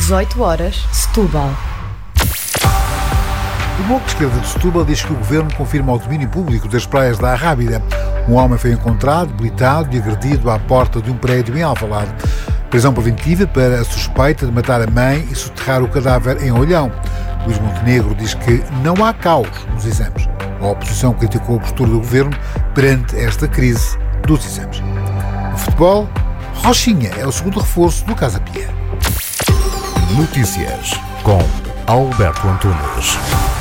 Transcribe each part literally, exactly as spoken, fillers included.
dezoito horas, Setúbal. O Bloco de Esquerda de Setúbal diz que o Governo confirma o domínio público das praias da Arrábida. Um homem foi encontrado, debilitado e agredido à porta de um prédio em Alvalade. Prisão preventiva para a suspeita de matar a mãe e soterrar o cadáver em Olhão. Luís Montenegro diz que não há caos nos exames. A oposição criticou a postura do Governo perante esta crise dos exames. No futebol, Rochinha é o segundo reforço do Casa Pia. Notícias com Alberto Antunes.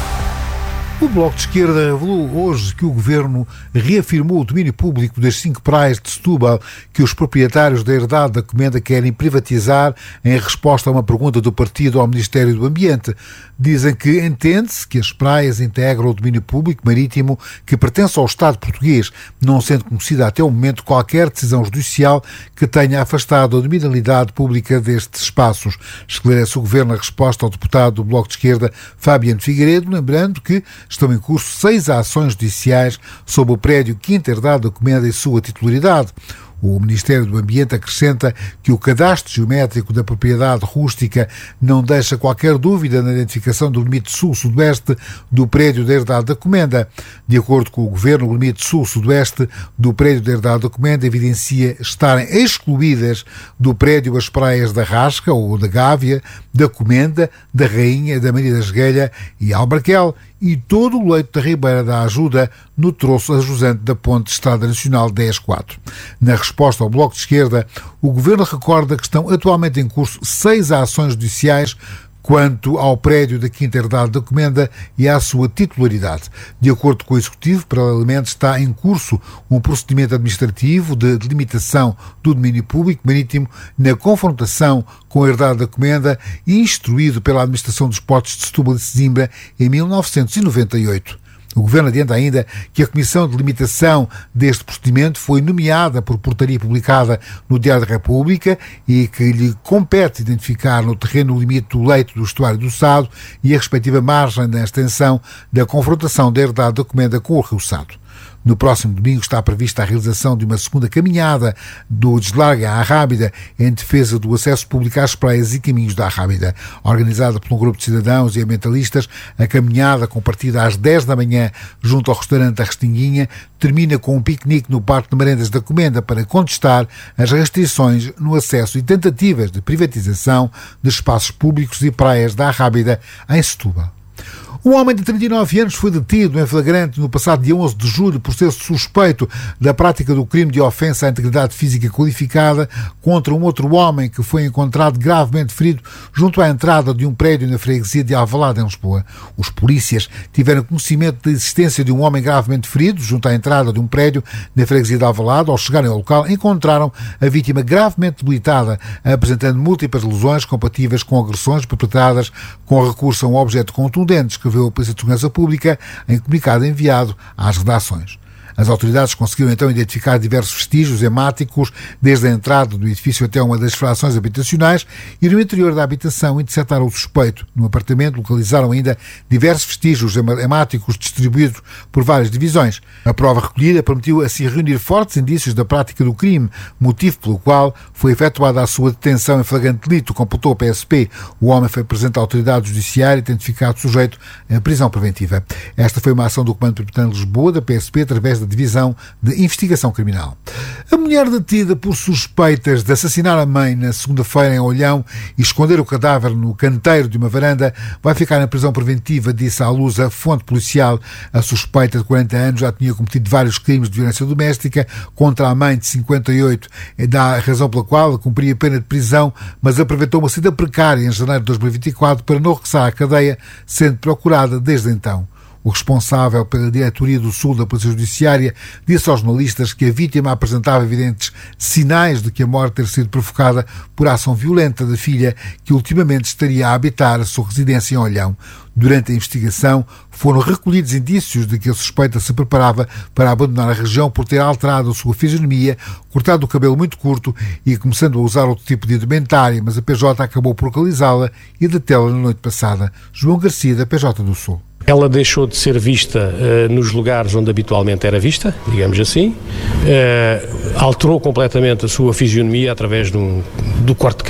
O Bloco de Esquerda revelou hoje que o Governo reafirmou o domínio público das cinco praias de Setúbal que os proprietários da herdade da Comenda querem privatizar em resposta a uma pergunta do partido ao Ministério do Ambiente. Dizem que entende-se que as praias integram o domínio público marítimo que pertence ao Estado português, não sendo conhecida até o momento qualquer decisão judicial que tenha afastado a dominabilidade pública destes espaços. Esclarece o Governo a resposta ao deputado do Bloco de Esquerda, Fabiano Figueiredo, lembrando que estão em curso seis ações judiciais sobre o prédio Quinta Herdade da Comenda e sua titularidade. O Ministério do Ambiente acrescenta que o cadastro geométrico da propriedade rústica não deixa qualquer dúvida na identificação do limite sul-sudoeste do prédio da Herdade da Comenda. De acordo com o Governo, o limite sul-sudoeste do prédio da Herdade da Comenda evidencia estarem excluídas do prédio as praias da Rasca ou da Gávea, da Comenda, da Rainha, da Maria da Esguelha e Albarquel e todo o leito da Ribeira da Ajuda no troço ajusante da Ponte Estrada Nacional dez quatro. Na resposta ao Bloco de Esquerda, o Governo recorda que estão atualmente em curso seis ações judiciais quanto ao prédio da Quinta Herdade da Comenda e à sua titularidade. De acordo com o Executivo, paralelamente está em curso um procedimento administrativo de delimitação do domínio público marítimo na confrontação com a Herdade da Comenda, instruído pela Administração dos Portos de Setúbal e Sesimbra em mil novecentos e noventa e oito. O Governo adianta ainda que a Comissão de Limitação deste procedimento foi nomeada por portaria publicada no Diário da República e que lhe compete identificar no terreno o limite do leito do estuário do Sado e a respectiva margem da extensão da confrontação da Herdade da Comenda com o Rio Sado. No próximo domingo está prevista a realização de uma segunda caminhada do Deslargue à Arrábida em defesa do acesso público às praias e caminhos da Arrábida. Organizada por um grupo de cidadãos e ambientalistas, a caminhada, com partida às dez da manhã junto ao restaurante da Restinguinha, termina com um piquenique no Parque de Merendas da Comenda para contestar as restrições no acesso e tentativas de privatização de espaços públicos e praias da Arrábida em Setúbal. Um homem de trinta e nove anos foi detido em flagrante no passado dia onze de julho por ser suspeito da prática do crime de ofensa à integridade física qualificada contra um outro homem que foi encontrado gravemente ferido junto à entrada de um prédio na freguesia de Alvalade, em Lisboa. Os polícias tiveram conhecimento da existência de um homem gravemente ferido junto à entrada de um prédio na freguesia de Alvalade. Ao chegarem ao local, encontraram a vítima gravemente debilitada, apresentando múltiplas lesões compatíveis com agressões perpetradas com recurso a um objeto contundente, escreveu a Polícia de Segurança Pública em comunicado enviado às redações. As autoridades conseguiram então identificar diversos vestígios hemáticos, desde a entrada do edifício até uma das frações habitacionais, e no interior da habitação interceptaram o suspeito. No apartamento localizaram ainda diversos vestígios hemáticos distribuídos por várias divisões. A prova recolhida permitiu assim reunir fortes indícios da prática do crime, motivo pelo qual foi efetuada a sua detenção em flagrante delito, computou a P S P. O homem foi presente à autoridade judiciária e identificado sujeito à prisão preventiva. Esta foi uma ação do Comando Metropolitano de Lisboa, da P S P, através da Divisão de Investigação Criminal. A mulher detida por suspeitas de assassinar a mãe na segunda-feira em Olhão e esconder o cadáver no canteiro de uma varanda vai ficar em prisão preventiva, disse à luz a fonte policial. A suspeita de quarenta anos já tinha cometido vários crimes de violência doméstica contra a mãe de cinquenta e oito, da razão pela qual cumpria pena de prisão, mas aproveitou uma saída precária em janeiro de dois mil e vinte e quatro para não regressar à cadeia, sendo procurada desde então. O responsável pela diretoria do Sul da Polícia Judiciária disse aos jornalistas que a vítima apresentava evidentes sinais de que a morte ter sido provocada por ação violenta da filha, que ultimamente estaria a habitar a sua residência em Olhão. Durante a investigação, foram recolhidos indícios de que a suspeita se preparava para abandonar a região por ter alterado a sua fisionomia, cortado o cabelo muito curto e começando a usar outro tipo de indumentária, mas a P J acabou por localizá-la e detê-la na noite passada. João Garcia, da P J do Sul. Ela deixou de ser vista uh, nos lugares onde habitualmente era vista, digamos assim, uh, alterou completamente a sua fisionomia através de um, do corte de cabelo,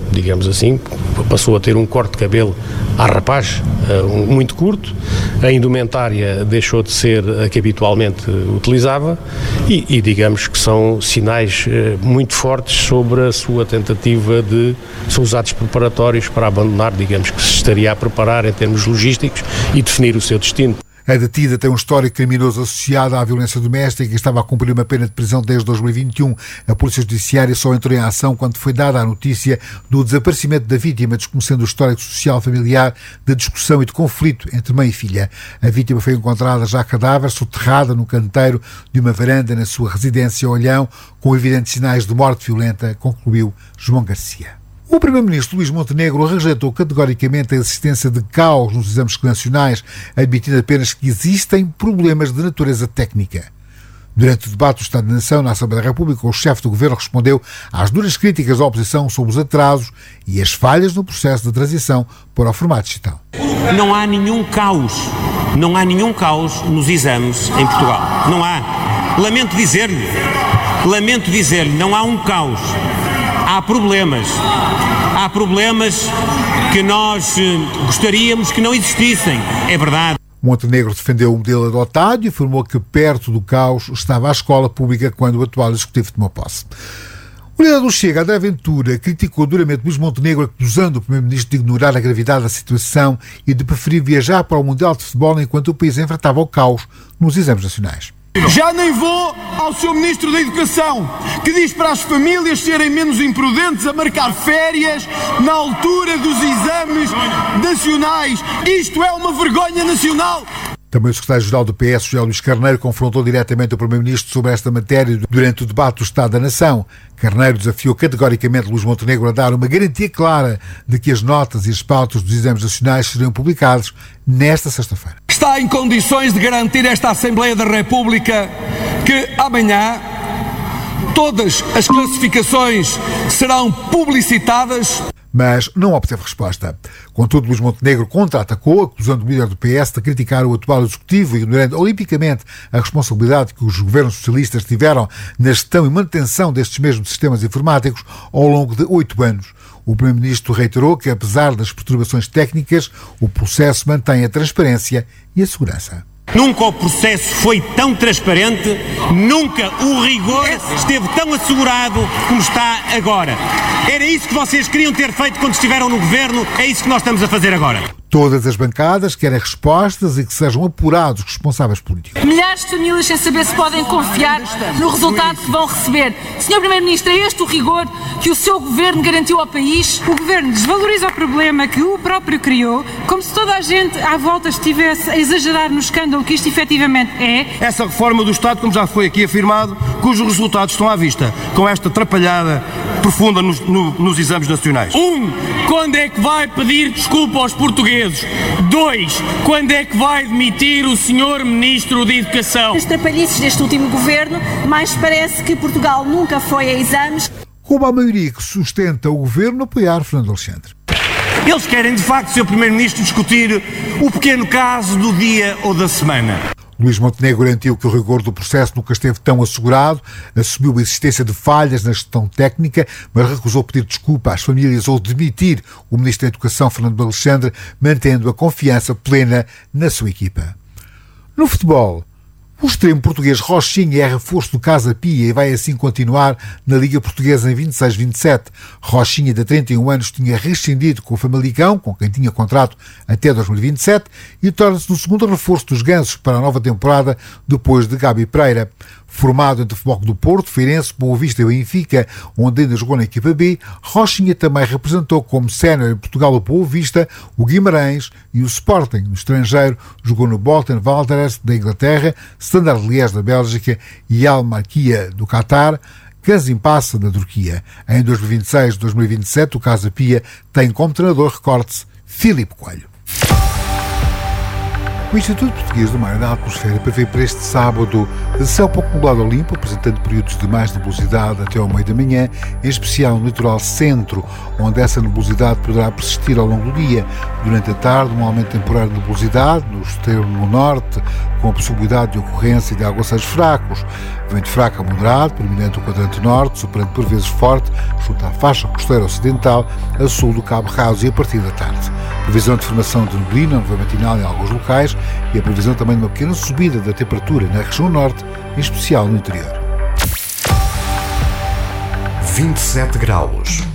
digamos assim, passou a ter um corte de cabelo à rapaz, uh, muito curto, a indumentária deixou de ser a que habitualmente utilizava e, e digamos que são sinais uh, muito fortes sobre a sua tentativa de, são os atos preparatórios para abandonar, digamos que se estaria a preparar em termos logísticos e definir o seu destino. A detida tem um histórico criminoso associado à violência doméstica e estava a cumprir uma pena de prisão desde dois mil e vinte e um. A Polícia Judiciária só entrou em ação quando foi dada a notícia do desaparecimento da vítima, desconhecendo o histórico social familiar de discussão e de conflito entre mãe e filha. A vítima foi encontrada já cadáver, soterrada no canteiro de uma varanda na sua residência Olhão, com evidentes sinais de morte violenta, concluiu João Garcia. O primeiro-ministro Luís Montenegro rejeitou categoricamente a existência de caos nos exames nacionais, admitindo apenas que existem problemas de natureza técnica. Durante o debate do Estado da Nação na Assembleia da República, o chefe do governo respondeu às duras críticas da oposição sobre os atrasos e as falhas no processo de transição para o formato digital. Não há nenhum caos, não há nenhum caos nos exames em Portugal. Não há. Lamento dizer-lhe, lamento dizer-lhe, não há um caos. Há problemas, há problemas que nós gostaríamos que não existissem, é verdade. Montenegro defendeu o modelo adotado e afirmou que perto do caos estava a escola pública quando o atual executivo tomou posse. O líder do Chega, André Ventura, criticou duramente Luís Montenegro, acusando o primeiro-ministro de ignorar a gravidade da situação e de preferir viajar para o Mundial de Futebol enquanto o país enfrentava o caos nos exames nacionais. Já nem vou ao seu Ministro da Educação, que diz para as famílias serem menos imprudentes a marcar férias na altura dos exames nacionais. Isto é uma vergonha nacional. Também o secretário-geral do P S, José Luís Carneiro, confrontou diretamente o primeiro-ministro sobre esta matéria durante o debate do Estado da Nação. Carneiro desafiou categoricamente Luís Montenegro a dar uma garantia clara de que as notas e as pautas dos exames nacionais seriam publicados nesta sexta-feira. Está em condições de garantir esta Assembleia da República que amanhã todas as classificações serão publicitadas? Mas não obteve resposta. Contudo, Luís Montenegro contra-atacou, acusando o líder do P S de criticar o atual executivo e ignorando olimpicamente a responsabilidade que os governos socialistas tiveram na gestão e manutenção destes mesmos sistemas informáticos ao longo de oito anos. O primeiro-ministro reiterou que, apesar das perturbações técnicas, o processo mantém a transparência e a segurança. Nunca o processo foi tão transparente, nunca o rigor esteve tão assegurado como está agora. Era isso que vocês queriam ter feito quando estiveram no governo, é isso que nós estamos a fazer agora. Todas as bancadas querem respostas e que sejam apurados os responsáveis políticos. Milhares de famílias sem saber se podem confiar no resultado que vão receber. senhor Primeiro-Ministro, é este o rigor que o seu governo garantiu ao país? O governo desvaloriza o problema que o próprio criou, como se toda a gente à volta estivesse a exagerar no escândalo que isto efetivamente é. Essa reforma do Estado, como já foi aqui afirmado, cujos resultados estão à vista, com esta atrapalhada profunda nos, no, nos exames nacionais. Um, quando é que vai pedir desculpa aos portugueses? Dois, quando é que vai demitir o senhor Ministro da Educação? As trapalhices deste último governo, mais parece que Portugal nunca foi a exames. Como a maioria que sustenta o governo apoiar Fernando Alexandre. Eles querem, de facto, senhor Primeiro-Ministro, discutir o pequeno caso do dia ou da semana. Luís Montenegro garantiu que o rigor do processo nunca esteve tão assegurado, assumiu a existência de falhas na gestão técnica, mas recusou pedir desculpa às famílias ou demitir o Ministro da Educação, Fernando Alexandre, mantendo a confiança plena na sua equipa. No futebol, o extremo português Rochinha é reforço do Casa Pia e vai assim continuar na Liga Portuguesa em vinte e seis vinte e sete. Rochinha, de trinta e um anos, tinha rescindido com o Famalicão, com quem tinha contrato até dois mil e vinte e sete, e torna-se no segundo reforço dos Gansos para a nova temporada, depois de Gabi Pereira. Formado entre o Futebol Clube do Porto, Feirense, Boa Vista e Benfica, onde ainda jogou na equipa B, Rochinha também representou como sénior em Portugal o Boa Vista, o Guimarães e o Sporting. No estrangeiro, jogou no Bolton Wanderers da Inglaterra, Standard Liège da Bélgica e Al Marquia do Qatar, Gaziantep da Turquia. Em dois mil e vinte e seis e dois mil e vinte e sete, o Casa Pia tem como treinador, recorde-se, Filipe Coelho. O Instituto Português do Mar e da Atmosfera prevê para este sábado céu pouco nublado ou limpo, apresentando períodos de mais nebulosidade até ao meio da manhã, em especial no litoral centro, onde essa nebulosidade poderá persistir ao longo do dia. Durante a tarde, um aumento temporário de nebulosidade no extremo norte, com a possibilidade de ocorrência de aguaceiros fracos. Vento fraco a moderado, predominante o quadrante norte, superando por vezes forte, junto à faixa costeira ocidental, a sul do Cabo Raso e a partir da tarde. Previsão de formação de neblina, nuvem matinal em alguns locais e a previsão também de uma pequena subida da temperatura na região norte, em especial no interior. vinte e sete graus.